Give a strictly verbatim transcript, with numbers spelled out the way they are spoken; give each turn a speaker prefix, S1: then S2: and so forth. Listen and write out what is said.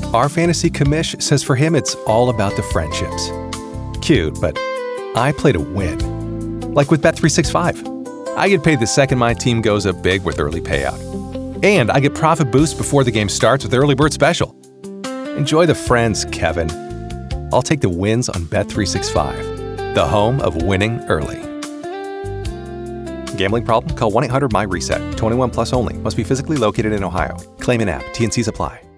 S1: Our fantasy commish says for him it's all about the friendships. Cute, but I play to win. Like with Bet three sixty-five. I get paid the second my team goes up big with early payout. And I get profit boost before the game starts with Early Bird Special. Enjoy the friends, Kevin. I'll take the wins on Bet three sixty-five, the home of winning early. Gambling problem? Call one eight hundred M Y RESET. twenty-one plus only. Must be physically located in Ohio. Claim in app. T N Cs apply.